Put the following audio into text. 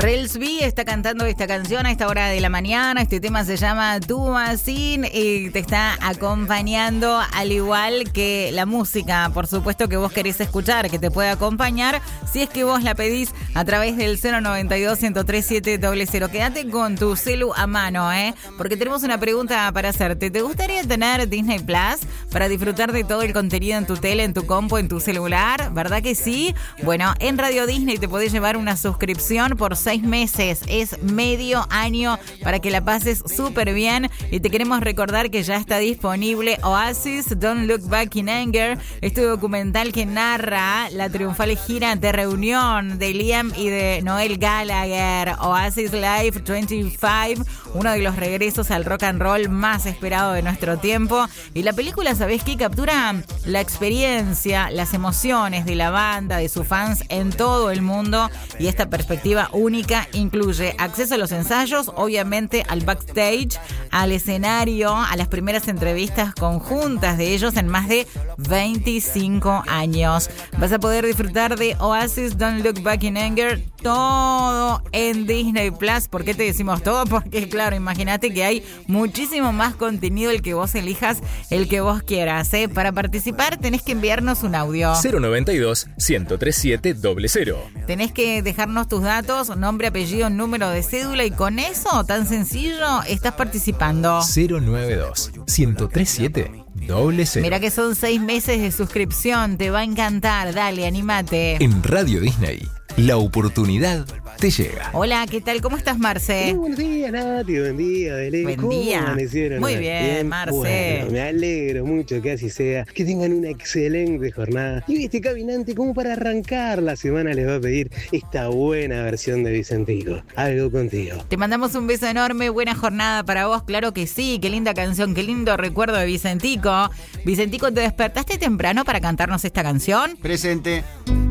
Rels B está cantando esta canción a esta hora de la mañana. Este tema se llama Tu Sin y te está acompañando, al igual que la música, por supuesto, que vos querés escuchar, que te puede acompañar si es que vos la pedís a través del 092-103-700. Quédate con tu celu a mano, porque tenemos una pregunta para hacerte. ¿Te gustaría tener Disney Plus para disfrutar de todo el contenido en tu tele, en tu compu, en tu celular? ¿Verdad que sí? Bueno, en Radio Disney te podés llevar una suscripción por 6 meses. Es medio año para que la pases súper bien. Y te queremos recordar que ya está disponible Oasis, Don't Look Back in Anger, este documental que narra la triunfal gira de reunión de Liam y de Noel Gallagher. Oasis Live 25, uno de los regresos al rock and roll más esperado de nuestro tiempo. Y la película, ¿sabés qué? Captura la experiencia, las emociones de la banda, de sus fans en todo el mundo, y esta perspectiva única incluye acceso a los ensayos, obviamente al backstage, al escenario, a las primeras entrevistas conjuntas de ellos en más de 25 años. Vas a poder disfrutar de Oasis, Don't Look Back in Anger, todo en Disney Plus. ¿Por qué te decimos todo? Porque claro, imagínate que hay muchísimo más contenido, el que vos elijas, el que vos quieras. Para participar tenés que enviarnos un audio 092-103-700. Tenés que dejarnos tus datos, nombre, apellido, número de cédula, y con eso, tan sencillo, estás participando. 092-103-700. Mira que son 6 meses de suscripción, te va a encantar, dale, anímate. En Radio Disney, la oportunidad te llega. Hola, ¿qué tal? ¿Cómo estás, Marce? Buenos días, Nati, buen día, Belén. Buen ¿Cómo día. amanecieron? Muy bien, Marce. Bueno, me alegro mucho que así sea, que tengan una excelente jornada. Y este caminante, como para arrancar la semana, les va a pedir esta buena versión de Vicentico. Algo contigo. Te mandamos un beso enorme, buena jornada para vos, claro que sí. Qué linda canción, qué lindo recuerdo de Vicentico. Vicentico, ¿te despertaste temprano para cantarnos esta canción? Presente.